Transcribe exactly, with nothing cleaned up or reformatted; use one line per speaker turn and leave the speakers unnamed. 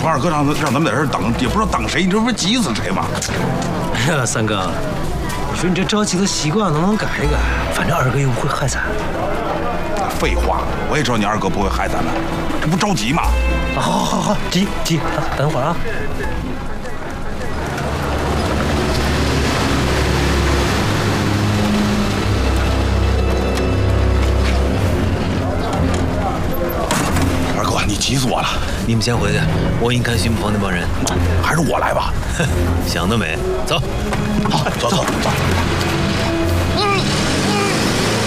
说二哥让让咱们在这儿等，也不知道等谁，你这不是急死谁吗？
哎呀，三哥，你说你这着急的习惯能不能改一改？反正二哥又不会害咱。
废话，我也知道你二哥不会害咱们，这不着急吗？
好好好好，急急，等会儿啊。
你急死我了！
你们先回去，我给你看巡捕房那帮人。
还是我来吧。
想得美，走。
好，走走走。